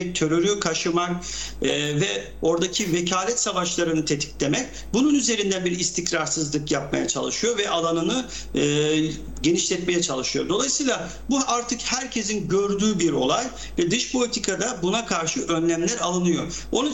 terörü kaşımak ve oradaki vekalet savaşlarını tetiklemek, bunun üzerinden bir istikrarsızlık yapmaya çalışıyor ve alanını genişletmeye çalışıyor. Dolayısıyla bu artık herkesin gördüğü bir olay ve dış politikada buna karşı önlemler alınıyor. Onun